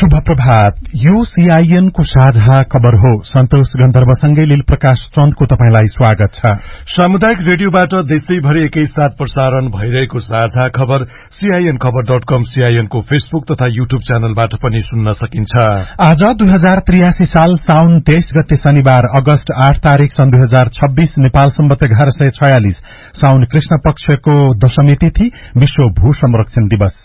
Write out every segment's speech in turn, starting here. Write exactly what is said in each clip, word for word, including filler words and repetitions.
शुभ प्रभात। यो सीआईएन को साझा खबर हो। सन्तोष गन्धर्वसँगै लील प्रकाश चन्दको तपाईंलाई स्वागत छ। सामुदायिक रेडियोबाट देशैभरि एकैसाथ प्रसारण भइरहेको साझा खबर सीआईएन खबर डट कम, सीआईएन को फेसबुक तथा यूट्यूब च्यानलबाट पनि सुन्न सकिन्छ। आज दुई हजार त्रियासी साल साउन तेइस गते शनिबार अगस्त आठ तारीक सन् दुई हजार छब्बीस नेपाल सम्वत एघार सय छयालिस साउन कृष्ण पक्षको दशमी तिथि विश्व भू संरक्षण दिवस।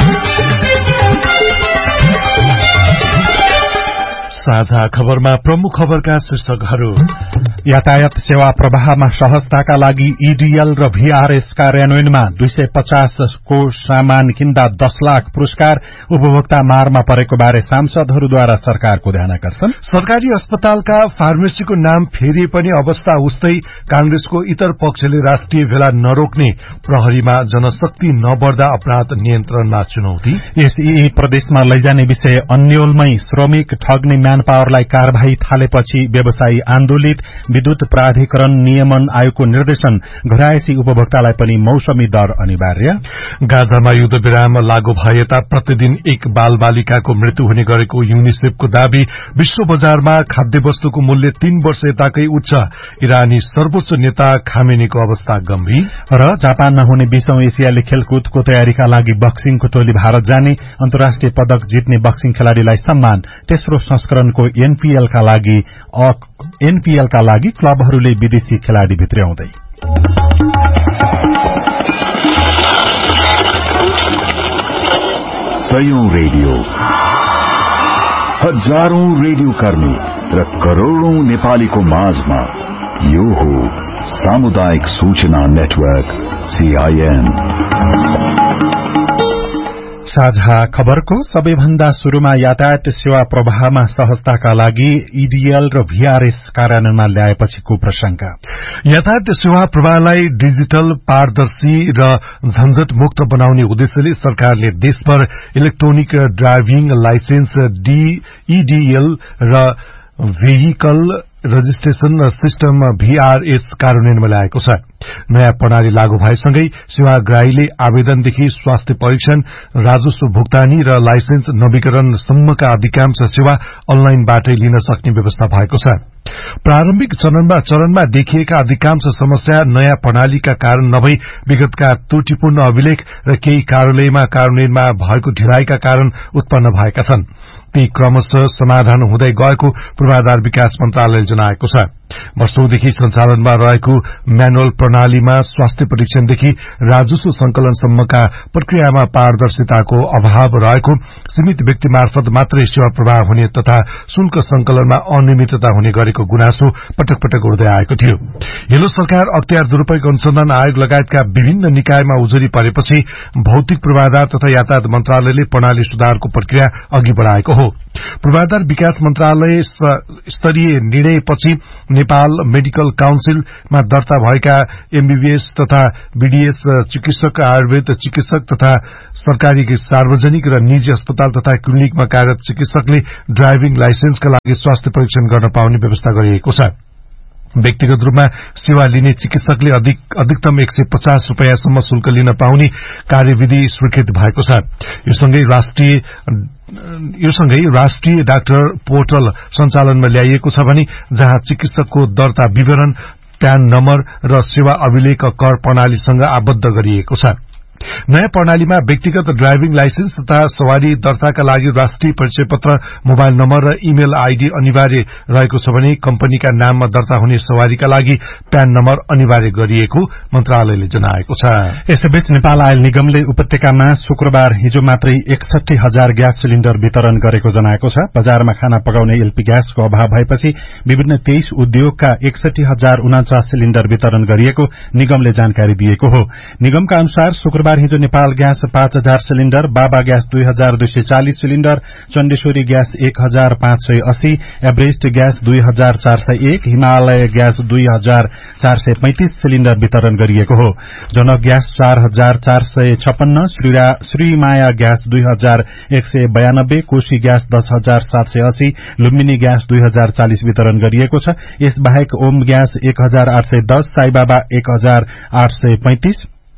साझा खबरमा प्रमुख खबरका शीर्षकहरू। यातायात सेवा प्रवाहमा सहजताका लागि ईडीएल र भीआरएस कार्यान्वयनमा दुई सय पचास को सामान किन्दा दस लाख पुरस्कार। उपभोक्ता मारमा परेको बारे सांसदहरूद्वारा सरकारको ध्यानाकर्षण। सरकारी अस्पतालका फार्मेसीको नाम फेरिए पनि अवस्था उस्तै। कांग्रेसको इतर पक्षले राष्ट्रिय भेला नरोक्ने। प्रहरीमा जनशक्ति नबढ्दा अपराध नियन्त्रणमा चुनौती। एसईई प्रदेशमा लैजाने विषय अन्यलमै श्रमिक ठग्ने म्यान पावरलाई कार्यवाही थालेपछि व्यवसायी आन्दोलित। विद्युत प्राधिकरण नियमन आयोगको निर्देशन। घरायसी उपभोक्तालाई पनि मौसमी दर अनिवार्य। गाजामा युद्ध विराम लागू भए यता प्रतिदिन एक बाल बालिकाको मृत्यु हुने गरेको युनिसेफको दावी। विश्व बजारमा खाद्य वस्तुको मूल्य तीन वर्ष यताकै उच्च। इरानी सर्वोच्च नेता खामेनीको अवस्था गम्भीर। र जापानमा हुने बीसौं एसियाली खेलकुदको तयारीका लागि बक्सिङको टोली भारत जाने। अन्तर्राष्ट्रिय पदक जित्ने बक्सिङ खेलाड़ीलाई सम्मान। तेस्रो संस्करणको एनपीएल का लागि एनपीएल का लागि क्लबहरूले विदेशी खेलाड़ी भित्र्याउँदै। सयौं रेडियो, हजारौं रेडियो कर्मी र करोड़ौं नेपालीको माझमा यो हो सामुदायिक सूचना नेटवर्क सीआईएन। साझा खबरको सबैभन्दा शुरूमा यातायात सेवा प्रवाहमा सहजताका लागि ईडीएल र भीआरएस कार्यान्वयनमा ल्याएपछिको प्रशंका। यातायात सेवा प्रवाहलाई डिजिटल, पारदर्शी र झन्झट मुक्त बनाउने उद्देश्यले सरकारले देशभर इलेक्ट्रोनिक ड्राइभिङ लाइसेन्स ईडीएल र भेहिकल रजिस्ट्रेशन सिस्टम भीआरएस कार्यान्वयनमा ल्याएको छ। नयाँ प्रणाली लागू भएसँगै सेवाग्राहीले आवेदनदेखि स्वास्थ्य परीक्षण, राजस्व भुक्तानी र लाइसेन्स नवीकरण सम्मका अधिकांश सेवा अनलाइनबाटै लिन सक्ने व्यवस्था भएको छ। प्रारम्भिक चरणमा चरणमा देखिएका अधिकांश समस्या नयाँ प्रणालीका कारण नभई विगतका त्रुटिपूर्ण अभिलेख र केही कार्यालयमा कार्यान्वयनमा भएको ढिलाइका कारण उत्पन्न भएका छन्। ती क्रमशः समाधान हुँदै गएको पूर्वाधार विकास मन्त्रालयले जनाएको छ। वर्षौंदेखि सञ्चालनमा रहेको म्यानुअल प्रणालीमा स्वास्थ्य परीक्षणदेखि राजस्व संकलनसम्मका प्रक्रियामा पारदर्शिताको अभाव रहेको, सीमित व्यक्ति मार्फत मात्रै सेवा प्रवाह हुने तथा शुल्क संकलनमा अनियमितता हुने गरेको गुनासो पटक पटक उठ्दै आएको थियो। हिलो सरकार अख्तियार दुरूपयोग अनुसन्धान आयोग लगायतका विभिन्न निकायमा उजुरी परेपछि भौतिक पूर्वाधार तथा यातायात मन्त्रालयले प्रणाली सुधारको प्रक्रिया अघि बढ़ाएको हो। पूर्वाधार विकास मन्त्रालय स्तरीय निर्णयपछि नेपाल मेडिकल काउन्सिलमा दर्ता भएका एमबीबीएस तथा बीडीएस चिकित्सक, आयुर्वेद चिकित्सक तथा सरकारी, सार्वजनिक र निजी अस्पताल तथा क्लिनिकमा कार्यरत चिकित्सकले ड्राइभिङ लाइसेन्सका लागि स्वास्थ्य परीक्षण गर्न पाउने व्यवस्था गरिएको छ। व्यक्तिगत रूपमा सेवा लिने चिकित्सकले अधिक अधिकतम एक सय पचास रूपियाँसम्म शुल्क लिन पाउने कार्यविधि स्वीकृत भएको छ। यो सँगै राष्ट्रिय यो सँगै राष्ट्रिय डाक्टर पोर्टल सञ्चालनमा ल्याइएको छ भने जहाँ चिकित्सकको दर्ता विवरण, प्यान नम्बर र सेवा अभिलेख कर प्रणालीसँग आबद्ध गरिएको छ। नयाँ प्रणालीमा व्यक्तिगत ड्राइभिङ लाइसेन्स तथा सवारी दर्ताका लागि राष्ट्रिय परिचय पत्र, मोबाइल नम्बर र इमेल आईडी अनिवार्य रहेको छ भने कम्पनीका नाममा दर्ता हुने सवारीका लागि प्यान नम्बर अनिवार्य गरिएको मन्त्रालयले जनाएको छ। यसैबीच नेपाल आयल निगमले उपत्यकामा शुक्रबार हिजो मात्रै एकसठी हजार ग्यास सिलिण्डर वितरण गरेको जनाएको छ। बजारमा खाना पकाउने एलपी ग्यासको अभाव भएपछि विभिन्न तेइस उद्योगका एकसठी हजार उनाचास सिलिण्डर वितरण गरिएको निगमले जानकारी दिएको हो। निगमका अनुसार शुक्रबार हिजो नेपाल ग्यास पाँच हजार सिलिण्डर, बाबा ग्यास दुई हजार दुई सय चालिस सिलिण्डर, चण्डेश्वरी ग्यास एक हजार पाँच सय अस्सी, एभरेस्ट ग्यास दुई हजार चार सय एक, हिमालय ग्यास दुई हजार चार सय पैंतिस सिलिण्डर वितरण गरिएको हो। जनक ग्यास चार हजार चार सय छप्पन्न, श्रीमाया ग्यास दुई हजार एक सय बयानब्बे, कोशी ग्यास दस हजार सात सय अस्सी, लुम्बिनी ग्यास दुई हजार चालिस वितरण गरिएको छ। यसबाहेक ओम ग्यास एक हजार आठ सय दस, साईबाबा एक हजार आठ सय पैंतिस,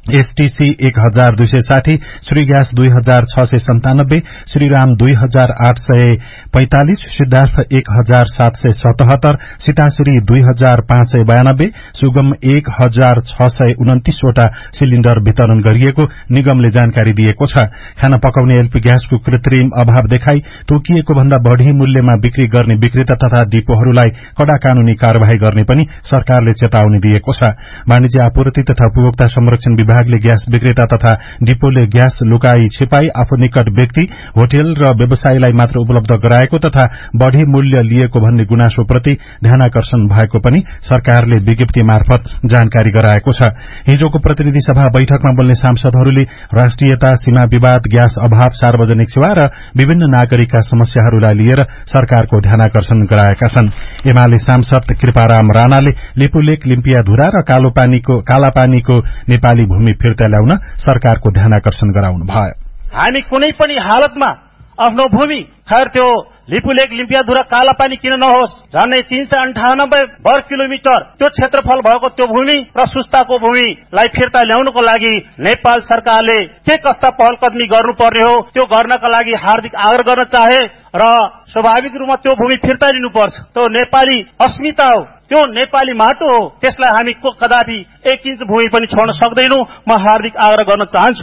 एसटीसी एक हजार दुई सय साठी, श्री ग्यास दुई हजार छ सय सन्तानब्बे, श्रीराम दुई हजार आठ सय पैंतालिस, सिद्धार्थ एक हजार सात सय सतहत्तर, सीताश्री दुई हजार पाँच सय बयानब्बे, सुगम एक हजार छ सय उन्तिसवटा सिलिण्डर वितरण गरिएको निगमले जानकारी दिएको छ। खाना पकाउने एलपी ग्यासको कृत्रिम अभाव देखाई तोकिएको भन्दा बढ़ी मूल्यमा बिक्री गर्ने विक्रेता तथा डिपोहरूलाई कड़ा कानूनी कार्यवाही गर्ने पनि सरकारले चेतावनी दिएको छ। वाणिज्य आपूर्ति तथा उपभोक्ता संरक्षण विभागले ग्यास विक्रेता तथा डिपोले ग्यास लुकाई छिपाई आफू निकट व्यक्ति, होटल र व्यवसायीलाई मात्र उपलब्ध गराएको तथा बढ़ी मूल्य लिएको भन्ने गुनासोप्रति ध्यानाकर्षण भएको पनि सरकारले विज्ञप्ति मार्फत जानकारी गराएको छ। हिजोको प्रतिनिधि सभा बैठकमा बोल्ने सांसदहरूले राष्ट्रियता, सीमा विवाद, ग्यास अभाव, सार्वजनिक सेवा र विभिन्न नागरिकका समस्याहरूलाई लिएर सरकारको ध्यानाकर्षण गराएका छन्। एमाले सांसद कृपाराम राणाले लिपुलेक, लिम्पियाधुरा र कालोपानीको कालापानीको नेपाली भूमि फिर्ता ल्याउन सरकारको ध्यानाकर्षण गराउनु भयो। हामी कुनै पनि हालतमा आफ्नो भूमि, खैर त्यो लिपुलेक, लिम्पियाधुरा, कालापानी किन नहोस्, झन्डै तीन सय अन्ठानब्बे वर्ग किलोमिटर त्यो क्षेत्रफल भएको त्यो भूमि र सुस्ताको भूमिलाई फिर्ता ल्याउनको लागि नेपाल सरकारले के कस्ता पहल कदमी गर्नुपर्ने हो त्यो गर्नका लागि हार्दिक आग्रह गर्न चाहे र स्वाभाविक रूपमा त्यो भूमि फिर्ता लिनुपर्छ। त्यो नेपाली अस्मिता हो, त्यो नेपाली माटो हो, त्यसलाई हामी कदापि एक इंच भूमि पनि छोड्न सक्दैनौं। म हार्दिक आग्रह गर्न चाहन्छु।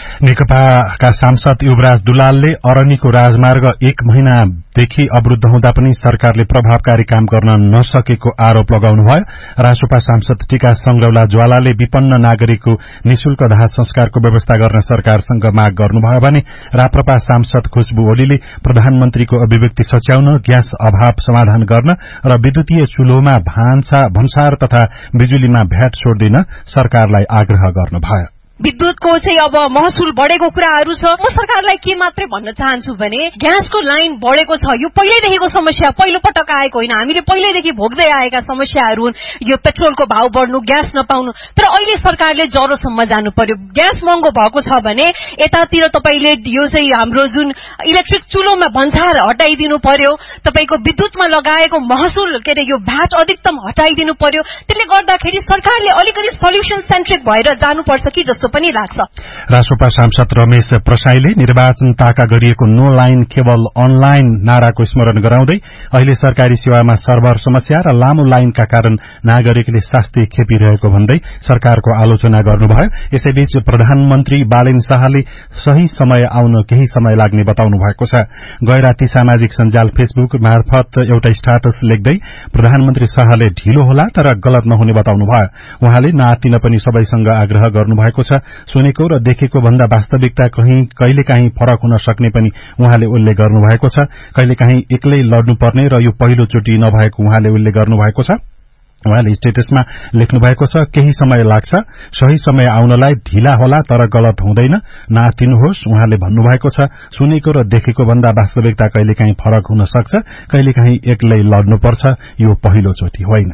नेकपाका सांसद युवराज दुलालले अरनीको राजमार्ग एक महिनादेखि अवरूद्ध हुँदा पनि सरकारले प्रभावकारी काम गर्न नसकेको आरोप लगाउनुभयो। रासोपा सांसद टीका संगौला ज्वालाले विपन्न नागरिकको निशुल्क दाह संस्कारको व्यवस्था गर्न सरकारसँग माग गर्नुभयो भने राप्रपा सांसद खुशबु ओलीले प्रधानमन्त्रीको अभिव्यक्ति सच्याउन, ग्यास अभाव समाधान गर्न र विद्युतीय चुल्होमा भान्सा भन्सार तथा बिजुलीमा भ्याट छोड्दिन सरकारलाई आग्रह गर्नुभयो। विद्युतको चाहिँ अब महसुल बढेको कुराहरू छ। म सरकारलाई के मात्रै भन्न चाहन्छु भने ग्यासको लाइन बढेको छ, यो पहिल्यैदेखिको समस्या, पहिलो पटक आएको होइन, हामीले पहिल्यैदेखि भोग्दै आएका समस्याहरू हुन्। यो पेट्रोलको भाव बढ्नु, ग्यास नपाउनु, तर अहिले सरकारले जरोसम्म जानु पर्यो। ग्यास महँगो भएको छ भने यतातिर तपाईले यो चाहिँ हाम्रो जुन इलेक्ट्रिक चुलोमा भन्सार हटाइदिनु पर्यो, तपाईको विद्युतमा लगाएको महसुल के अरे यो भ्याट अधिकतम हटाइदिनु पर्यो। त्यसले गर्दाखेरि सरकारले अलिकति सल्युसन सेन्ट्रिक भएर जानुपर्छ कि जस्तो पनि लाग्छ। रासोपा सांसद रमेश प्रसाईले निर्वाचन ताका गरिएको नो लाइन केवल अनलाइन नाराको स्मरण गराउँदै अहिले सरकारी सेवामा सर्भर समस्या र लामो लाइनका कारण नागरिकले शास्ति खेपिरहेको भन्दै सरकारको आलोचना गर्नुभयो। यसैबीच प्रधानमन्त्री बालेन शाहले सही समय आउन केही समय लाग्ने बताउनु भएको छ। गैराती सामाजिक सञ्जाल फेसबुक मार्फत एउटा स्ट्याटस लेख्दै प्रधानमन्त्री शाहले ढिलो होला तर गलत नहुने बताउनु भयो। उहाँले नआत्तिन पनि सबैसँग आग्रह गर्नुभएको छ। सुनेको र देखेको भन्दा वास्तविकता कहीं कहिलेकाहीँ फरक हुन सक्ने पनि उहाँले उल्लेख गर्नुभएको छ। कहिलेकाहीँ एक्लै लड्नुपर्ने र यो पहिलो चोटि नभएको उहाँले उल्लेख गर्नुभएको छ। उहाँले स्टेटसमा लेख्नु भएको छ, केही समय लाग्छ, सही समय आउनलाई ढिला होला तर गलत हुँदैन, नआत्तिनुहोस्। उहाँले भन्नुभएको छ, सुनेको र देखेको भन्दा वास्तविकता कहिलेकाहीँ फरक हुन सक्छ, कहिलेकाहीँ एक्लै लड्नुपर्छ, यो पहिलो चोटि होइन।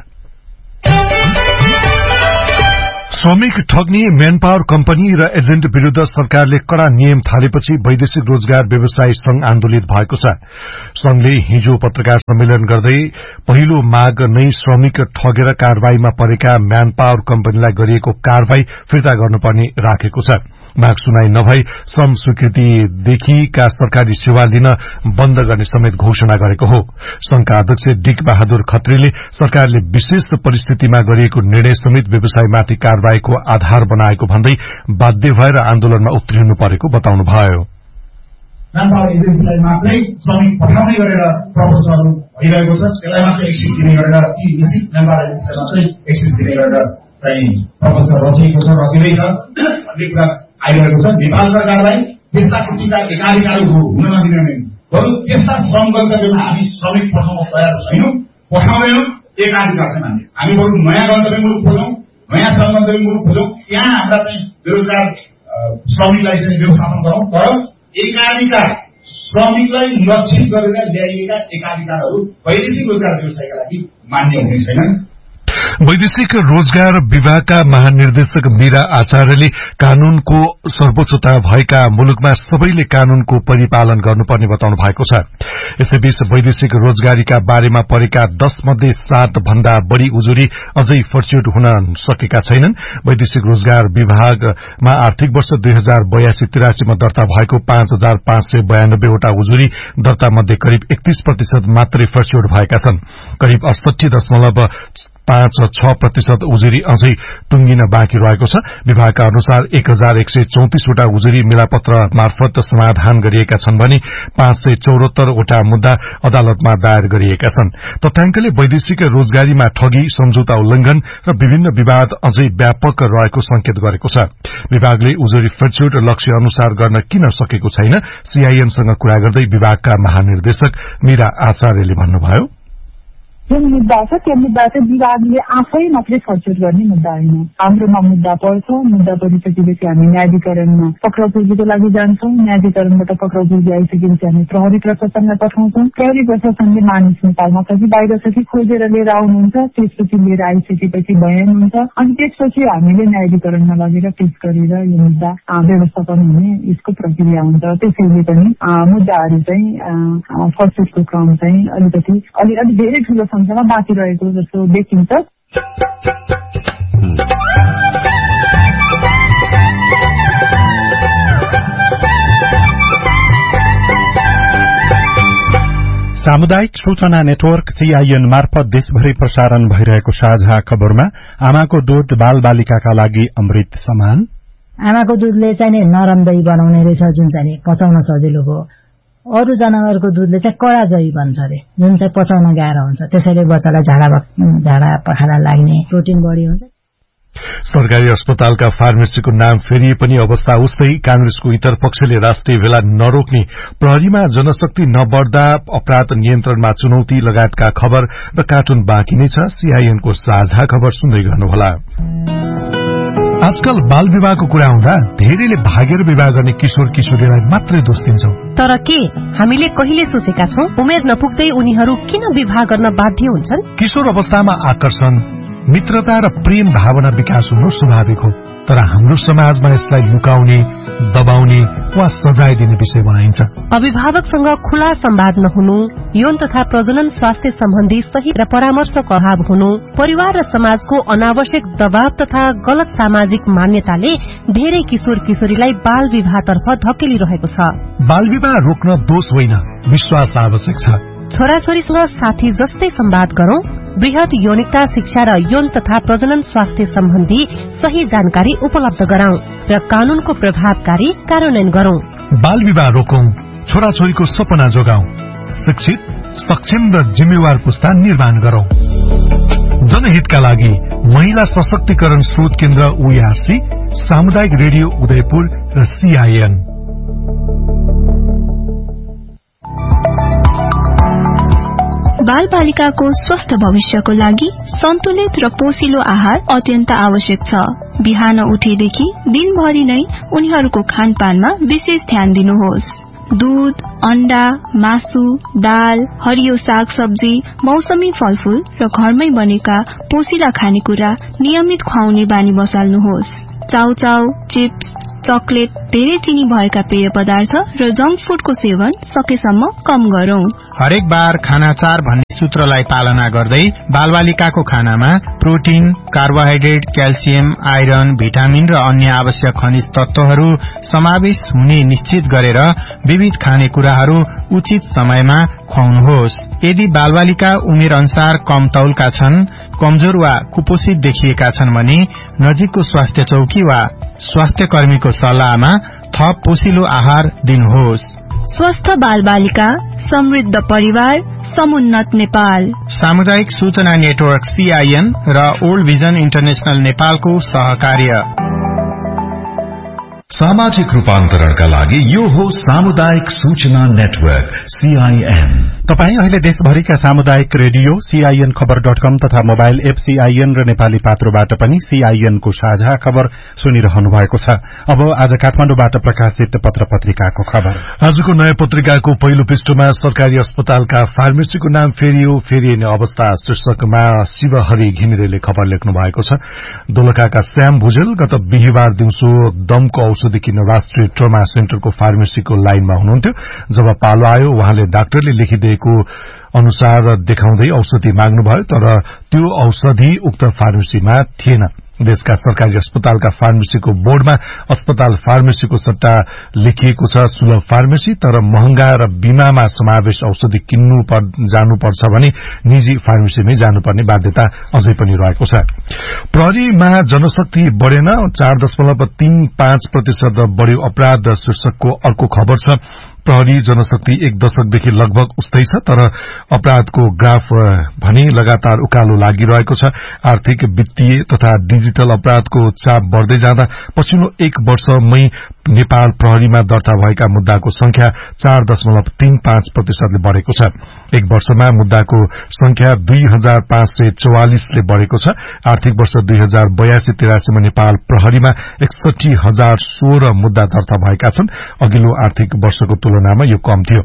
श्रमिक ठग्ने म्यान पावर कम्पनी र एजेन्ट विरूद्ध सरकारले कड़ा नियम थालेपछि वैदेशिक रोजगार व्यवसायी संघ आन्दोलित भएको छ। संघले हिजो पत्रकार सम्मेलन गर्दै पहिलो माग नै श्रमिक ठगेर कारवाहीमा परेका म्यान पावर कम्पनीलाई गरिएको कारवाही फिर्ता गर्नुपर्ने राखेको छ। माग सुनाई नभई श्रम स्वीकृतिदेखिका सरकारी सेवा लिन बन्द गर्ने समेत घोषणा गरेको हो। संघका अध्यक्ष डिक बहादुर खत्रीले सरकारले विशेष परिस्थितिमा गरिएको निर्णय समेत व्यवसायमाथि कारवाहीको आधार बनाएको भन्दै बाध्य भएर आन्दोलनमा उत्रिनु परेको बताउनुभयो। म्यान पावर एजेन्सीलाई मात्रै श्रमिक पठाउने गरेर प्रपोजलहरू भइरहेको छ, त्यसलाई मात्रै एक्सिट दिने गरेर ती निश्चित म्यान पावर एजेन्सीलाई मात्रै एक्सिट दिने गरेर चाहिँ प्रपोजल रचिएको छ, रचिँदैछ भन्ने कुरा आइरहेको छ। नेपाल सरकारलाई त्यस्ता किसिमका एकाधिकारहरू हुन नदिने, बरु त्यस्ता श्रम गन्तव्यमा हामी श्रमिक पठाउन तयार छैनौं, पठाउँदैनौं, एकाधिकार चाहिँ मान्ने। हामी बरु नयाँ गन्तव्य मुलुक खोजौं, नयाँ श्रम गन्तव्य मुलुक खोजौं, त्यहाँ हाम्रा चाहिँ बेरोजगार श्रमिकलाई चाहिँ व्यवस्थापन गरौं, तर एकाधिकार श्रमिकलाई लक्षित गरेर ल्याइएका एकाधिकारहरू वैदेशिक रोजगार व्यवसायका लागि मान्य हुने छैनन्। वैदेशिक रोजगार विभागका महानिर्देशक मीरा आचार्यले कानूनको सर्वोच्चता भएका मुलुकमा सबैले कानूनको परिपालन गर्नुपर्ने बताउनु भएको छ। यसैबीच वैदेशिक रोजगारीका बारेमा परेका दश मध्ये सात भन्दा बढ़ी उजुरी अझै फर्च्युट हुन सकेका छैनन्। वैदेशिक रोजगार विभागमा आर्थिक वर्ष दुई हजार बयासी तिरासीमा दर्ता भएको पाँच हजार पाँच सय बयानब्बेवटा उजुरी दर्ता मध्ये करिब एकतीस प्रतिशत मात्रै फर्च्युट भएका छन्। करिब अडसठी दशमलव पाँच छ प्रतिशत उजुरी अझै टुंगिन बाँकी रहेको छ। विभागका अनुसार एक हजार एक सय चौतिसवटा उजुरी मिलापत्र मार्फत समाधान गरिएका छन् भने पाँच सय चौरात्तरवटा मुद्दा अदालतमा दायर गरिएका छन्। तथ्याङ्कले वैदेशिक रोजगारीमा ठगी, सम्झौता उल्लंघन र विभिन्न विवाद अझै व्यापक रहेको संकेत गरेको छ। विभागले उजुरी फर्च्युट लक्ष्य अनुसार गर्न किन सकेको छैन, सीआईएनसँग कुरा गर्दै विभागका महानिर्देशक मीरा आचार्यले भन्नुभयो, जुन मुद्दा छ त्यो मुद्दा चाहिँ विभागले आफै मात्रै फर्च्युट गर्ने मुद्दा होइन। हाम्रोमा मुद्दा पर्छ, मुद्दा परिसकेपछि हामी न्यायाधिकरणमा पक्राउ पूर्जीको लागि जान्छौं। न्यायाधिकरणबाट पक्राउ पूर्जी आइसकेपछि हामी प्रहरी प्रशासनलाई पठाउँछौं। प्रहरी प्रशासनले मानिस नेपालमा छ कि बाहिर छ कि खोजेर लिएर आउनुहुन्छ। त्यसपछि लिएर आइसकेपछि बयान हुन्छ अनि त्यसपछि हामीले न्यायाधिकरणमा लगेर पेश गरेर यो मुद्दा व्यवस्थापन हुने यसको प्रक्रिया हुन्छ। त्यसैले पनि मुद्दाहरू चाहिँ फर्च्युटको क्रम चाहिँ अलिकति अलि अलि धेरै ठूलो संख्यामा बाँकी रहेको जस्तो देखिन्छ। सामुदायिक सूचना नेटवर्क सीआईएन मार्फत देशभरि प्रसारण भइरहेको साझा खबरमा आमाको दूध बाल बालिकाका लागि अमृत समान। आमाको दूधले चाहिँ नरम दही बनाउने रहेछ, जुन चाहिँ पचाउन सजिलो हो। अरू जनावरको दूधले चाहिँ कडा दही बन्छ अरे, जुन चाहिँ पचाउन गाह्रो हुन्छ। त्यसैले बच्चालाई झाडा झाडा पखाला लाग्ने, प्रोटिन बढी हुन्छ। सरकारी अस्पतालका फार्मेसीको नाम फेरिए पनि अवस्था उस्तै। कांग्रेसको इतर पक्षले राष्ट्रिय भेला नरोक्ने, प्रहरीमा जनशक्ति नबढ्दा अपराध नियन्त्रणमा चुनौती लगायतका खबर र कार्टुन बाँकी नै छ। सीआईएनको साझा खबर सुन्दै गर्नुहोला। आजकल बाल विवाहको कुरा आउँदा धेरैले भागेर विवाह गर्ने किशोर किशोरीलाई मात्रै दोष दिन्छौं। तर के हामीले कहिले सोचेका छौं उमेर नपुग्दै उनीहरू किन विवाह गर्न बाध्य हुन्छन्? किशोर अवस्थामा आकर्षण, मित्रता र प्रेम भावना विकास हुनु स्वाभाविक हो, तर हाम्रो समाजमा यसलाई लुकाउने, दबाउने वा सजाय दिने विषय बनाइन्छ। अभिभावकसँग खुला संवाद नहुनु, यौन तथा प्रजनन स्वास्थ्य सम्बन्धी सही र परामर्शको अभाव हुनु, परिवार र समाजको अनावश्यक दबाव तथा गलत सामाजिक मान्यताले धेरै किशोर किशोरीलाई बाल विवाहतर्फ धकेलिरहेको छ। बाल विवाह रोक्न दोष होइन, विश्वास आवश्यक छ। छोराछोरीसँग साथी जस्तै संवाद गरौं, वृहत यौनिकता शिक्षा र यौन तथा प्रजनन स्वास्थ्य सम्बन्धी सही जानकारी उपलब्ध गराउँ र कानूनको प्रभावकारी कार्यान्वयन गरौं। बाल विवाह रोकौं, छोराछोरीको सपना जोगाउँ, शिक्षित, सक्षम र जिम्मेवार पुस्ता निर्माण गरौं। जनहितका लागि महिला सशक्तिकरण स्रोत केन्द्र ओईआरसी, सामुदायिक रेडियो उदयपुर र सीआईएन। बाल बालिकाको स्वस्थ भविष्यको लागि सन्तुलित र पोषिलो आहार अत्यन्त आवश्यक छ। बिहान उठेदेखि दिनभरि नै उनीहरूको खानपानमा विशेष ध्यान दिनुहोस्। दूध, अण्डा, मासु, दाल, हरियो साग सब्जी, मौसमी फलफूल र घरमै बनेका पोषिला खानेकुरा नियमित खुवाउने बानी बसाल्नुहोस्। चाउचाउ, चिप्स, चकलेट, धेरै चिनी भएका पेय पदार्थ र जंक फूडको सेवन सकेसम्म कम गरौं। हरेक बार खाना चार भन्ने सूत्रलाई पालना गर्दै बालबालिकाको खानामा protein, carbohydrate, calcium, iron, vitamin र अन्य आवश्यक खनिज तत्वहरू समावेश हुने निश्चित गरेर विविध खानेकुराहरू उचित समयमा खुवाउनुहोस्। यदि बालबालिका उमेर अनुसार कम तौलका छन्, कमजोर वा कुपोषित देखिएका छन् भने नजिकको स्वास्थ्य चौकी वा स्वास्थ्य कर्मीको सल्लाहमा थप पोषिलो आहार दिनुहोस्। स्वस्थ बाल बालिका, समृद्ध परिवार, समुन्नत नेपाल। सामुदायिक सूचना नेटवर्क सीआईएन र ओल्ड भिजन इन्टरनेशनल नेपालको सहकार्य। सामाजिक रूपान्तरणका लागि यो हो सामुदायिक सूचना नेटवर्क सीआईएन। तपाई अहिले देशभरिका सामुदायिक रेडियो सीआईएन खबर डट कम तथा मोबाइल एप सीआईएन र नेपाली पात्रोबाट पनि सीआईएन को साझा खबर सुनिरहनु भएको छ। अब आज काठमाडौँबाट प्रकाशित पत्र पत्रिकाको खबर। आजको नयाँ पत्रिकाको पहिलो पृष्ठमा सरकारी अस्पतालका फार्मेसीको नाम फेरियो, फेरिने अवस्था शीर्षकमा शिवहरि घिमिरेले खबर लेख्नु भएको छ। दोलखाका श्याम भुजेल गत बिहिबार दिउँसो दमको औषधि किन्न राष्ट्रिय ट्रमा सेन्टरको फार्मेसीको लाइनमा हुनुहुन्थ्यो। जब पालो आयो उहाँले डाक्टरले लेखिदिएको अनुसार देखाउँदै औषधि माग्नुभयो, तर त्यो औषधि उक्त फार्मेसीमा थिएन। देशका सरकारी अस्पतालका फार्मेसीको बोर्डमा अस्पताल फार्मेसीको सट्टा लेखिएको छ सुलभ फार्मेसी, तर महँगा र बीमामा समावेश औषधि किन्नु जानुपर्छ भने निजी फार्मेसीमै जानुपर्ने बाध्यता अझै पनि रहेको छ। प्रहरीमा जनशक्ति बढ़ेन, चार दशमलव तीन पाँच प्रतिशत बढ़्यो अपराध शीर्षकको अर्को खबर छ। प्रहरी जनशक्ति एक दशकदेखि लगभग उस्तै छ, तर अपराधको ग्राफ भने लगातार उकालो लागिरहेको छ। आर्थिक, वित्तीय तथा डिजिटल अपराधको चाप बढ़दै जाँदा पछिल्लो एक वर्षमै नेपाल प्रहरीमा दर्ता भएका मुद्दाको संख्या चार दशमलव तीन पाँच प्रतिशतले बढ़ेको छ। एक वर्षमा मुद्दाको संख्या दुई हजार पाँच सय चौवालिसले बढ़ेको छ। आर्थिक वर्ष दुई हजार बयासी तिरासीमा नेपाल प्रहरीमा एकसठी हजार सोह्र मुद्दा दर्ता भएका छन्। अघिल्लो आर्थिक वर्षको तुलनामा यो कम थियो।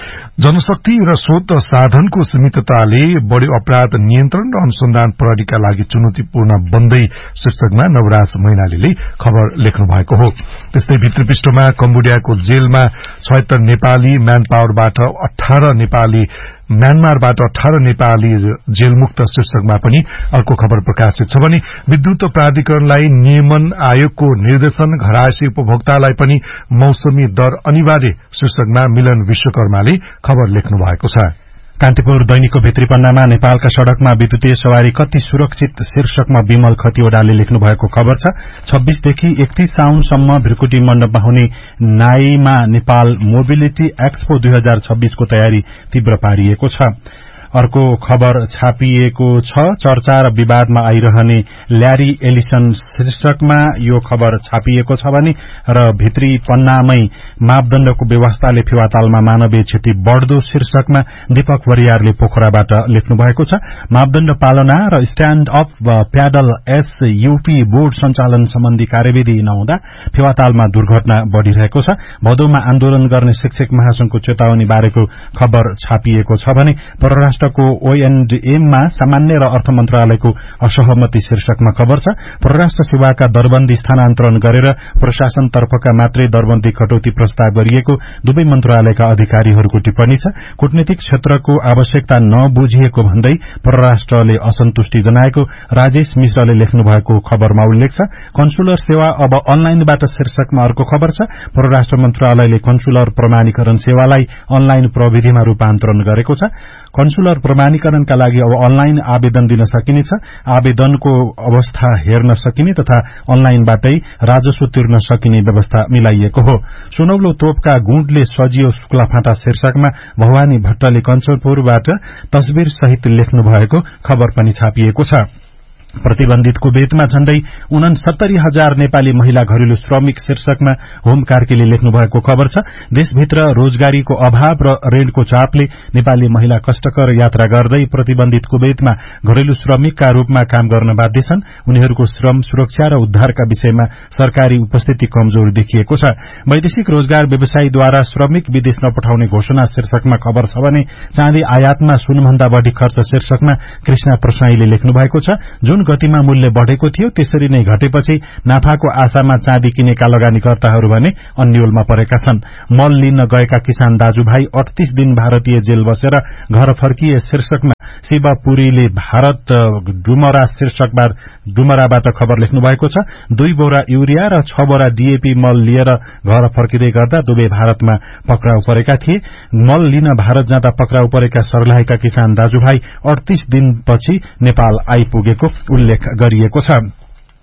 जनशक्ति र स्रोत साधनको सीमितताले बढ़्यो अपराध नियन्त्रण र अनुसन्धान प्रहरीका लागि चुनौतीपूर्ण बन्दै शीर्षकमा नवराज मैनालीले खबर लेख्नु भएको हो। त्यस्तै भित्री पृष्ठमा कम्बोडियाको जेलमा छयत्तर नेपाली, म्यान पावरबाट अठार नेपाली म्यानमारबाट अठार नेपाली जेलमुक्त शीर्षकमा पनि अर्को खबर प्रकाशित छ भने विद्युत प्राधिकरणलाई नियमन आयोगको निर्देशन, घरायसी उपभोक्तालाई पनि मौसमी दर अनिवार्य शीर्षकमा मिलन विश्वकर्माले खबर लेख्नु भएको छ। कान्तिपुर दैनिकको भित्री पन्नामा नेपालका सड़कमा विद्युतीय सवारी कति सुरक्षित शीर्षकमा विमल खतिवड़ाले लेख्नु भएको खबर छ। छब्बीसदेखि एकतीस साउनसम्म भ्रिकुटी मण्डपमा हुने नाईमा नेपाल मोबिलिटी एक्सपो दुई हजार छब्बीसको तयारी तीव्र पारिएको छ। अर्को खबर छापिएको छ। चर्चा र विवादमा आइरहने ल्यारी एलिसन शीर्षकमा यो खबर छापिएको छ भने र भित्री पन्नामै मापदण्डको व्यवस्थाले फेवातालमा मानवीय क्षति बढ़दो शीर्षकमा दीपक वरियारले पोखराबाट लेख्नु भएको छ। मापदण्ड पालना र stand up pedal SUP board सञ्चालन सम्बन्धी कार्यविधि नहुँदा फेवातालमा दुर्घटना बढ़िरहेको छ। भदौमा आन्दोलन गर्ने शिक्षक महासंघको चेतावनी बारेको खबर छापिएको छ भने परराष्ट्र को ओएनडीएममा सामान्य र अर्थ मन्त्रालयको असहमति शीर्षकमा खबर छ। परराष्ट्र सेवाका दरबन्दी स्थानान्तरण गरेर प्रशासनतर्फका मात्रै दरबन्दी कटौती प्रस्ताव गरिएको दुवै मन्त्रालयका अधिकारीहरूको टिप्पणी छ। कूटनीतिक क्षेत्रको आवश्यकता नबुझिएको भन्दै परराष्ट्रले असन्तुष्टि जनाएको राजेश मिश्रले लेख्नु भएको खबरमा उल्लेख छ। कन्सुलर सेवा अब अनलाइनबाट शीर्षकमा अर्को खबर छ। परराष्ट्र मन्त्रालयले कन्सुलर प्रमाणीकरण सेवालाई अनलाइन प्रविधिमा रूपान्तरण गरेको छ। कन्सुलर प्रमाणीकरणका लागि अब अनलाइन आवेदन दिन सकिनेछ। आवेदनको अवस्था हेर्न सकिने तथा अनलाइनबाटै राजस्व तिर्न सकिने व्यवस्था मिलाइएको हो। सुनौलो तोपका गुण्डले सजियो शुक्लाफाँटा शीर्षकमा भवानी भट्टले कञ्चनपुरबाट तस्बिर सहित लेख्नु भएको खबर पनि छापिएको छ। प्रतिबन्धित कुवेतमा झण्डै उनसत्तरी हजार नेपाली महिला घरेलु श्रमिक शीर्षकमा होम कार्कीले लेख्नु भएको खबर छ। देशभित्र रोजगारीको अभाव र ऋणको चापले नेपाली महिला कष्टकर यात्रा गर्दै प्रतिबन्धित कुवेतमा घरेलु श्रमिकका रूपमा काम गर्न बाध्य छन्। उनीहरूको श्रम सुरक्षा र उद्धारका विषयमा सरकारी उपस्थिति कमजोर देखिएको छ। वैदेशिक रोजगार व्यवसायीद्वारा श्रमिक विदेश नपठाउने घोषणा शीर्षकमा खबर छ भने चाँदी आयातमा सुनभन्दा बढ़ी खर्च शीर्षकमा कृष्णा प्रसाईले लेख्नु भएको छ। जुन गतिमा मूल्य बढ़ेको थियो त्यसरी नै घटेपछि नाफाको आशामा चाँदी किनेका लगानीकर्ताहरू भने अन्यलमा परेका छन्। मल लिन गएका किसान दाजुभाइ अड़तीस दिन भारतीय जेल बसेर घर फर्किए शीर्षकमा शिवपुरीले भारत डुमरा शीर्षकबाट डुमराबाट खबर लेख्नु भएको छ। दुई बोरा युरिया र छ बोरा डीएपी मल लिएर घर फर्किँदै गर्दा दुवै भारतमा पक्राउ परेका थिए। मल लिन भारत जाँदा पक्राउ परेका सर्लाहीका किसान दाजुभाइ अड़तीस दिनपछि नेपाल आइपुगेको उल्लेख गरिएको छ।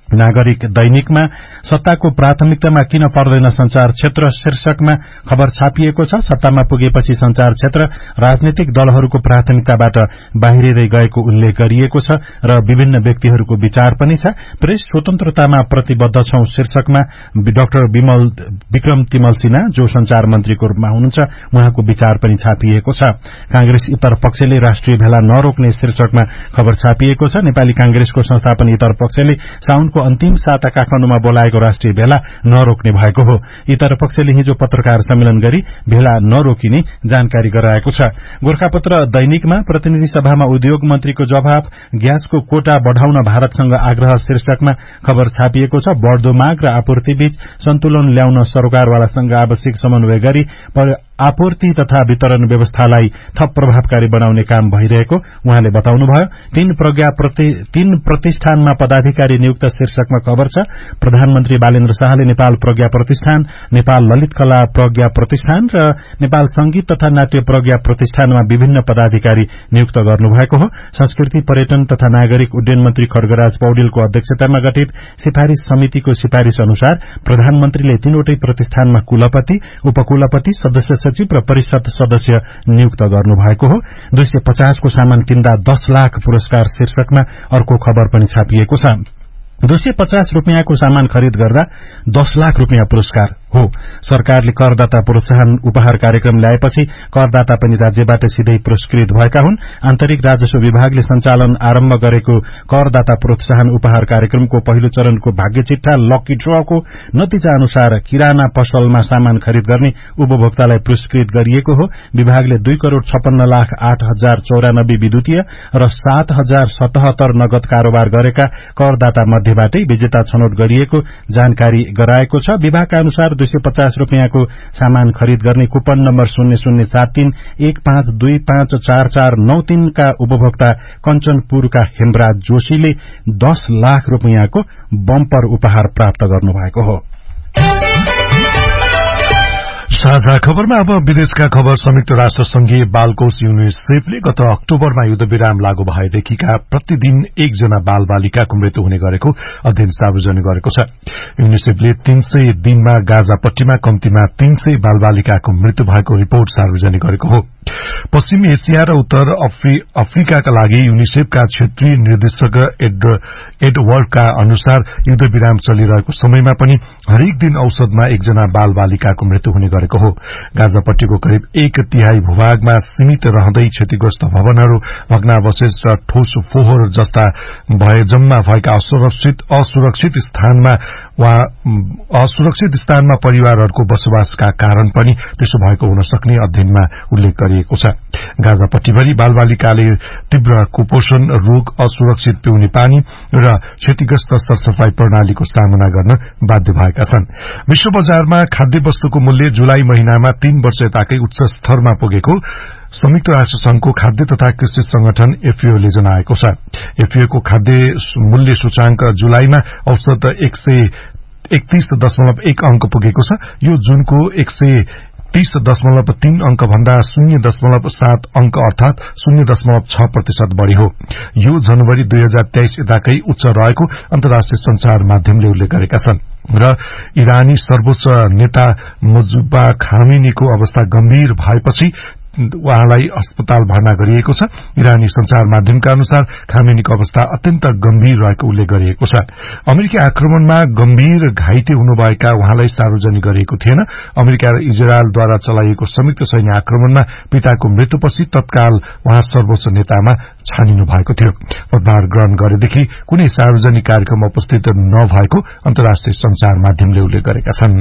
नागरिक दैनिकमा सत्ताको प्राथमिकतामा किन पर्दैन संचार क्षेत्र शीर्षकमा खबर छापिएको छ। सत्तामा पुगेपछि संचार क्षेत्र राजनीतिक दलहरूको प्राथमिकताबाट बाहिरिँदै गएको उल्लेख गरिएको छ र विभिन्न व्यक्तिहरूको विचार पनि छ। प्रेस स्वतन्त्रतामा प्रतिबद्ध छौं शीर्षकमा डाक्टर विमल विक्रम तिमल सिन्हा जो संचार मन्त्रीको रूपमा हुनुहुन्छ उहाँको विचार पनि छापिएको छ। कांग्रेस इतर पक्षले राष्ट्रिय भेला नरोक्ने शीर्षकमा खबर छापिएको छ। नेपाली कांग्रेसको संस्थापन इतर पक्षले साउनको अन्तिम साता काठमाडौँमा बोलाएको राष्ट्रिय भेला नरोक्ने भएको हो। इतर पक्षले हिजो पत्रकार सम्मेलन गरी भेला नरोकिने जानकारी गराएको छ। गोरखापत्र दैनिकमा प्रतिनिधि सभामा उद्योग मन्त्रीको जवाब, ग्यासको कोटा बढ़ाउन भारतसँग आग्रह शीर्षकमा खबर छापिएको छ। बढ़दो माग र आपूर्तिबीच सन्तुलन ल्याउन सरकारवालासँग आवश्यक समन्वय गरी आपूर्ति तथा वितरण व्यवस्थालाई थप प्रभावकारी बनाउने काम भइरहेको उहाँले बताउनुभयो। तीन प्रज्ञा प्रति, तीन प्रतिष्ठानमा पदाधिकारी नियुक्त शीर्षकमा खबर छ। प्रधानमन्त्री बालेन्द्र शाहले नेपाल प्रज्ञा प्रतिष्ठान, नेपाल ललित कला प्रज्ञा प्रतिष्ठान र नेपाल संगीत तथा नाट्य प्रज्ञा प्रतिष्ठानमा विभिन्न पदाधिकारी नियुक्त गर्नुभएको हो। संस्कृति पर्यटन तथा नागरिक उड्डयन मन्त्री खड्गराज पौडेलको अध्यक्षतामा गठित सिफारिश समितिको सिफारिश अनुसार प्रधानमन्त्रीले तीनवटै प्रतिष्ठानमा कुलपति, उपकुलपति, सदस्य सचिव र परिषद सदस्य नियुक्त गर्नुभएको हो। दुई सय पचासको सामान किन्दा दस लाख पुरस्कार शीर्षकमा अर्को खबर पनि छापिएको छ। दुई सय पचास रूपियाँको सामान खरिद गर्दा दस लाख रूपियाँ पुरस्कार हो। सरकारले करदाता प्रोत्साहन उपहार कार्यक्रम ल्याएपछि करदाता पनि राज्यबाट सिधै पुरस्कृत भएका हुन्। आन्तरिक राजस्व विभागले सञ्चालन आरम्भ गरेको करदाता प्रोत्साहन उपहार कार्यक्रमको पहिलो चरणको भाग्य चिट्ठा लकी ड्रको नतिजा अनुसार किराना पसलमा सामान खरिद गर्ने उपभोक्तालाई पुरस्कृत गरिएको हो। विभागले दुई करोड़ छप्पन्न लाख आठ हजार चौरानब्बे विद्युतीय र सात हजार सतहत्तर नगद कारोबार गरेका करदाता मध्येबाटै विजेता छनौट गरिएको जानकारी गराएको छ। विभागका अनुसार दुई सय पचास रूपियाँको सामान खरिद गर्ने कुपन नम्बर शून्य शून्य सात तीन एक पाँच दुई पाँच चार चार नौ तीन का उपभोक्ता कञ्चनपुरका हेमराज जोशीले दस लाख रूपियाँको बम्पर उपहार प्राप्त गर्नुभएको हो। साझा खबरमा अब विदेशका खबर। संयुक्त राष्ट्र संघीय बाल कोष युनिसेफले गत अक्टोबरमा युद्धविराम लागू भएदेखिका प्रतिदिन एकजना बाल बालिकाको मृत्यु हुने गरेको अध्ययन सार्वजनिक गरेको छ। युनिसेफले तीन सय दिनमा गाजापट्टीमा कम्तीमा तीन सय बाल बालिकाको मृत्यु भएको रिपोर्ट सार्वजनिक गरेको हो। पश्चिम एसिया र उत्तर अफ्री, अफ्रिकाका लागि युनिसेफका क्षेत्रीय निर्देशक एड, एडवर्डका अनुसार युद्धविराम चलिरहेको समयमा पनि हरेक दिन औसतमा एकजना बाल बालिकाको मृत्यु हुने गरेको हो। गाजापट्टीको करिब एक तिहाई भूभागमा सीमित रहँदै क्षतिग्रस्त भवनहरू, भग्नावशेष र ठोस फोहोर जस्ता भए जम्मा भएका असुरक्षित असुरक्षित स्थानमा वा असुरक्षित स्थानमा परिवारहरूको बसोबासका कारण पनि त्यसो भएको हुन सक्ने अध्ययनमा उल्लेख गरिएको छ। गाजापट्टीभरि बालबालिकाले तीव्र कुपोषण, रोग, असुरक्षित पिउने पानी र क्षतिग्रस्त सरसफाई प्रणालीको सामना गर्न बाध्य भएका छन्। विश्व बजारमा खाद्य वस्तुको मूल्य जुलाई महिनामा तीन वर्ष यताकै उच्च स्तरमा पुगेको संयुक्त राष्ट्र संघको खाद्य तथा कृषि संगठन एफएओले जनाएको छ। एफएओको खाद्य मूल्य सूचांक जुलाईमा औसत एक सय एकतीस दशमलव एक अंक पुगेको छ। यो जुनको एक सय तीस दशमलव तीन अंक भन्दा शून्य दशमलव सात अंक अर्थात शून्य दशमलव छ प्रतिशत बढ़ी हो। यो जनवरी दुई हजार तेइस यताकै उच्च रहेको अन्तर्राष्ट्रिय संचार माध्यमले उल्लेख गरेका छन्। र इरानी सर्वोच्च नेता मुज्तबा खामेनीको अवस्था गम्भीर भएपछि उहाँलाई अस्पताल भर्ना गरिएको छ। इरानी संचार माध्यमका अनुसार खामेनीको अवस्था अत्यन्त गम्भीर रहेको उल्लेख गरिएको छ। अमेरिकी आक्रमणमा गम्भीर घाइते हुनुभएका उहाँलाई सार्वजनिक गरिएको थिएन। अमेरिका र इजरायलद्वारा चलाइएको संयुक्त सैन्य आक्रमणमा पिताको मृत्युपछि तत्काल उहाँ सर्वोच्च नेतामा छानिनु भएको थियो। पदभार ग्रहण गरेदेखि कुनै सार्वजनिक कार्यक्रम उपस्थित नभएको अन्तर्राष्ट्रिय संचार माध्यमले उल्लेख गरेका छन्।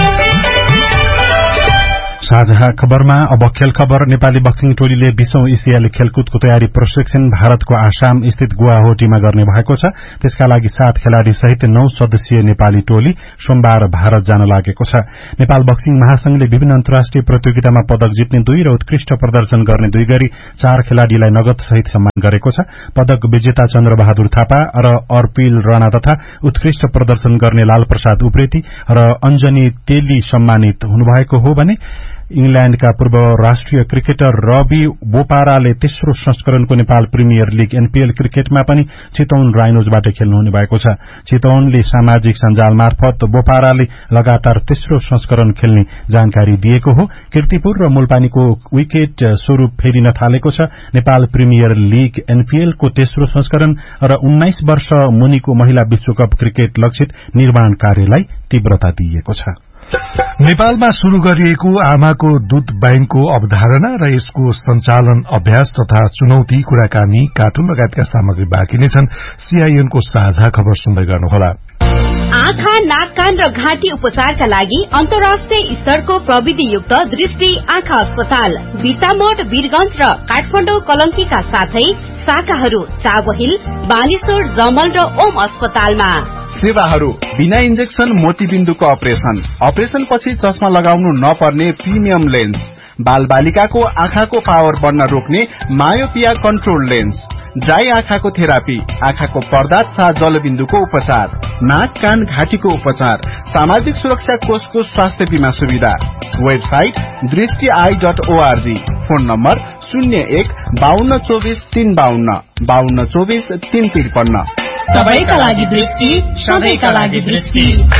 साझा खबरमा अब खेल खबर। नेपाली बक्सिङ टोलीले बीसौं एसियाली खेलकुदको तयारी प्रशिक्षण भारतको आसाम स्थित गुवाहाटीमा गर्ने भएको छ। त्यसका लागि सात खेलाड़ी सहित नौ सदस्यीय नेपाली टोली सोमबार भारत जान लागेको छ। नेपाल बक्सिङ महासंघले विभिन्न अन्तर्राष्ट्रिय प्रतियोगितामा पदक जित्ने दुई र उत्कृष्ट प्रदर्शन गर्ने दुई गरी चार खेलाड़ीलाई नगद सहित सम्मान गरेको छ। पदक विजेता चन्द्रबहादुर थापा र अर्पिल राणा तथा उत्कृष्ट प्रदर्शन गर्ने लाल प्रसाद उप्रेती र अञ्जनी तेली सम्मानित हुनुभएको हो भने इंग्ल्याण्डका पूर्व राष्ट्रिय क्रिकेटर रवि बोपाराले तेस्रो संस्करणको नेपाल प्रिमियर लीग एनपीएल क्रिकेटमा पनि चितवन राइनोजबाट खेल्नुहुने भएको छ। चितवनले सामाजिक सञ्जाल मार्फत बोपाराले लगातार तेस्रो संस्करण खेल्ने जानकारी दिएको हो। कीर्तिपुर र मूलपानीको विकेट स्वरूप फेरिन थालेको छ। नेपाल प्रिमियर लीग एनपीएलको तेस्रो संस्करण र उन्नाइस वर्ष मुनिको महिला विश्वकप क्रिकेट लक्षित निर्माण कार्यलाई तीव्रता दिइएको छ। नेपालमा शुरू गरिएको आमाको दूध बैंकको अवधारणा र यसको सञ्चालन अभ्यास तथा चुनौती, कुराकानी, कार्टुन लगायतका सामग्री बाँकी नै छन्। सीआईएनको साझा खबर सुन्दै गर्नुहोला। आँखा, नाक, कान र घाँटी उपचारका लागि अन्तर्राष्ट्रिय स्तरको प्रविधियुक्त दृष्टि आँखा अस्पताल बिर्तामोड, वीरगंज र काठमाडौँ कलंकीका साथै शाखाहरू चाबहिल, बानेश्वर, जमल र ओम अस्पतालमा। सेवाहरू बिना इन्जेक्सन मोतीबिन्दुको अपरेशन, अपरेशन पछि चस्मा लगाउनु नपर्ने प्रिमियम लेन्स, बाल बालिकाको आँखाको पावर बढ्न रोक्ने मायोपिया कन्ट्रोल लेन्स, ड्राई आँखाको थेरापी, आँखाको पर्दा तथा जलबिन्दुको उपचार, नाक, कान, घाँटीको उपचार, सामाजिक सुरक्षा कोषको स्वास्थ्य बीमा सुविधा। वेबसाइट दृष्टि I dot ORG. Phone number शून्य एक बाहन्न चौबिस तीन बाहन्न बाहन्न चौबिस तीन त्रिपन्न। सबैका लागि दृष्टि, सबैका लागि दृष्टि।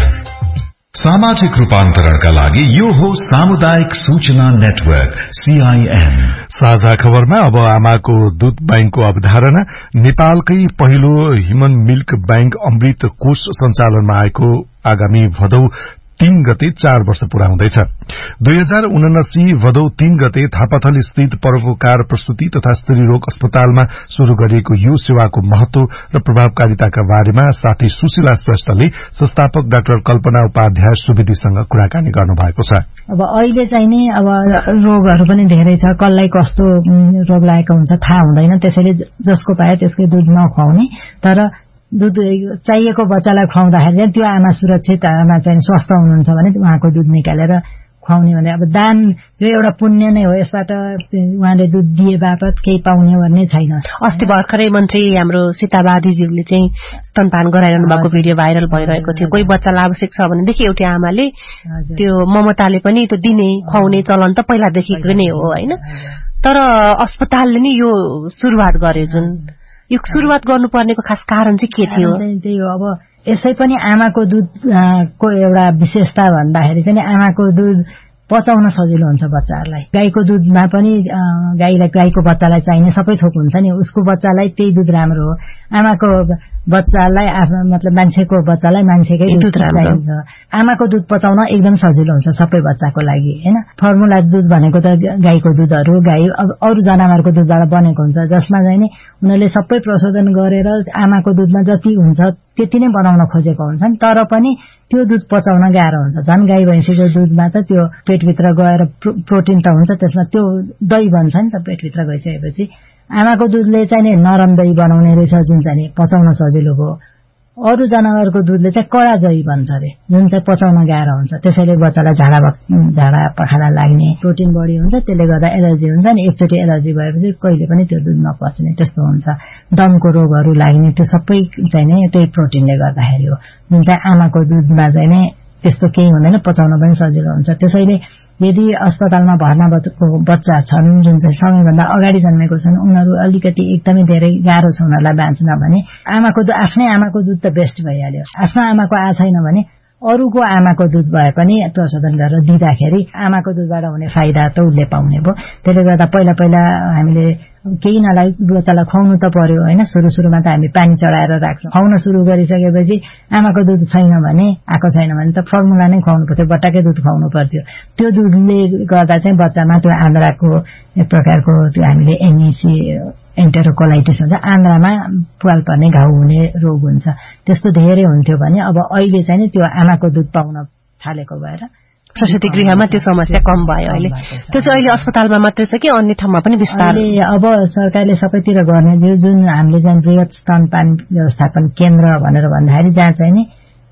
सामाजिक रूपान्तरणका लागि यो हो सामुदायिक सूचना नेटवर्क सीआईएन। साझा खबरमा अब आमाको दूध बैंकको अवधारणा। नेपालकै पहिलो ह्युमन मिल्क बैंक अमृत कोष सञ्चालनमा आएको आगामी भदौ तीन गते चार वर्ष पूरा हुँदैछ। दुई हजार उनासी भदौ तीन गते थापाथल स्थित परोपकार प्रस्तुति तथा स्त्री रोग अस्पतालमा शुरू गरिएको यो सेवाको महत्व र प्रभावकारिताका बारेमा साथी सुशीला श्रेष्ठले संस्थापक डाक्टर कल्पना उपाध्याय सुवेदीसँग कुराकानी गर्नुभएको छ। अब अहिले चाहिँ नि अब रोगहरू पनि धेरै छ, कसलाई कस्तो रोग लागेको हुन्छ थाहा हुँदैन, त्यसैले जसको पाए त्यसकै दूध नखुवाउने। तर दूध चाहिएको बच्चालाई खुवाउँदाखेरि चाहिँ त्यो आमा सुरक्षित, आमा चाहिँ स्वस्थ हुनुहुन्छ भने उहाँको दूध निकालेर खुवाउने भने अब दान यो एउटा पुण्य नै हो। यसबाट उहाँले दूध दिए बापत केही पाउने भन्ने छैन। अस्ति भर्खरै मन्त्री हाम्रो सीताबादीज्यूले चाहिँ स्तनपान गराइरहनु भएको भिडियो भाइरल भइरहेको थियो। कोही बच्चालाई आवश्यक छ भनेदेखि एउटी आमाले त्यो ममताले पनि त्यो दिने खुवाउने चलन त पहिलादेखिको नै हो हैन। तर अस्पतालले नि यो सुरुवात गर्यो जुन यो सुरुवात गर्नुपर्नेको खास कारण चाहिँ के थियो? त्यही हो, अब यसै पनि आमाको दूधको एउटा विशेषता भन्दाखेरि चाहिँ आमाको दूध पचाउन सजिलो हुन्छ बच्चाहरूलाई। गाईको दूधमा पनि गाईलाई गाईको बच्चालाई चाहिने सबै थोक हुन्छ नि, उसको बच्चालाई त्यही दूध राम्रो हो। आमाको बच्चालाई आफ्नो मतलब मान्छेको बच्चालाई मान्छेकै दूध चाहिन्छ। आमाको दूध पचाउन एकदम सजिलो हुन्छ सबै बच्चाको लागि हैन। फर्मुला दूध भनेको त गाईको दूधहरू गाई अरू जनावरको दूधबाट बनेको हुन्छ, जसमा चाहिँ नि उनीहरूले सबै प्रशोधन गरेर आमाको दूधमा जति हुन्छ त्यति नै बनाउन खोजेको हुन्छन्। तर पनि त्यो दूध पचाउन गाह्रो हुन्छ। झन् गाई भैँसीको दूधमा त त्यो पेटभित्र गएर प्रोटिन त हुन्छ, त्यसमा त्यो दही बन्छ नि त पेटभित्र गइसकेपछि। आमाको दूधले चाहिँ नि नरम दही बनाउने रहेछ, जुन चाहिँ नि पचाउन सजिलो हो। अरू जनावरको दूधले चाहिँ कडा दही बन्छ अरे, जुन चाहिँ पचाउन गाह्रो हुन्छ। त्यसैले बच्चालाई झाडा झाडा पखाला लाग्ने, प्रोटिन बढी हुन्छ, त्यसले गर्दा एलर्जी हुन्छ नि। एकचोटि एलर्जी भएपछि कहिले पनि त्यो दूध नपच्ने त्यस्तो हुन्छ। दमको रोगहरू लाग्ने त्यो सबै चाहिँ नि त्यही प्रोटिनले गर्दाखेरि हो। जुन चाहिँ आमाको दूधमा चाहिँ नि त्यस्तो केही हुँदैन, पचाउन पनि सजिलो हुन्छ। त्यसैले यदि अस्पतालमा भर्ना भएको बच्चा छन् जुन चाहिँ समयभन्दा अगाडि जन्मेको छन्, उनीहरू अलिकति एकदमै धेरै गाह्रो छ उनीहरूलाई बाँच्न भने आमाको दूध, आफ्नै आमाको दूध त बेस्ट भइहाल्यो। आफ्नो आमाको आ छैन भने अरूको आमाको दूध भए पनि प्रशोधन गरेर दिँदाखेरि आमाको दूधबाट हुने फाइदा त उसले पाउने भयो। त्यसले गर्दा पहिला पहिला हामीले केही नलाई बच्चालाई खुवाउनु त पर्यो हैन। सुरु सुरुमा त हामी पानी चढाएर राख्छौँ। खुवाउन सुरु गरिसकेपछि आमाको दूध छैन भने, आएको छैन भने त फर्मुला नै खुवाउनु पर्थ्यो, बट्टाकै दूध खुवाउनु पर्थ्यो। त्यो दूधले गर्दा चाहिँ बच्चामा त्यो आन्द्राको एक प्रकारको त्यो हामीले एनइसी एन्टेरोकोलाइटिस हुन्छ, आन्द्रामा पुवाल पर्ने घाउ हुने रोग हुन्छ, त्यस्तो धेरै हुन्थ्यो भने अब अहिले चाहिँ नि त्यो आमाको दूध पाउन थालेको भएर प्रसूति गृहमा त्यो समस्या कम भयो। अहिले त्यो चाहिँ अहिले अस्पतालमा मात्रै छ कि अन्य ठाउँमा पनि विस्तार? अब सरकारले सबैतिर गर्ने जो जुन हामीले चाहिँ बृहत स्तनपान व्यवस्थापन केन्द्र भनेर भन्दाखेरि जहाँ चाहिँ नि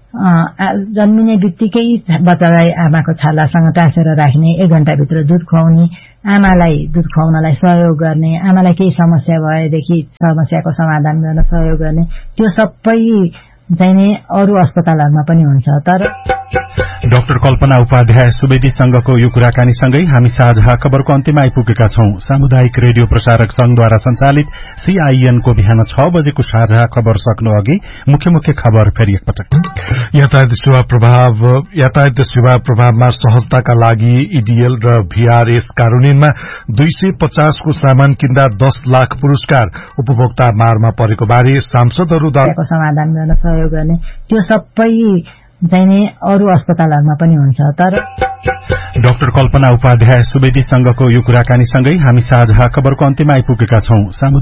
जन्मिने बित्तिकै बच्चालाई आमाको छालासँग टाँसेर राख्ने, एक घण्टाभित्र दूध खुवाउने, आमालाई दूध खुवाउनलाई सहयोग गर्ने, आमालाई केही समस्या भएदेखि समस्याको समाधान गर्न सहयोग गर्ने, त्यो सबै चाहिने अरू अस्पतालहरूमा पनि हुन्छ। तर डाक्टर कल्पना उपाध्याय सुवेदी संघको यो कुराकानीसँगै हामी साझा खबरको अन्त्यमा आइपुगेका छौं। सामुदायिक रेडियो प्रसारक संघद्वारा संचालित सीआईएन को बिहान छ बजेको साझा खबर सक्नु अघि मुख्य मुख्य खबर फेरि एकपटक। यातायात सेवा प्रभाव यातायात सेवा प्रभावमा सहजताका लागि ईडीएल र भीआरएस कार्यान्वयनमा दुई सय पचासको सामान किन्दा दस लाख पुरस्कार उपभोक्ता मारमा परेको बारे सांसदहरूद्वारा समाधान गर्न सहयोग गर्ने त्यो सबै चाहिने अरू अस्पतालहरूमा पनि हुन्छ। तर डाक्टर कल्पना उपाध्याय सुवेदी संघको यो कुराकानीसँगै हामी साझा खबरको अन्त्यमा आइपुगेका छौं।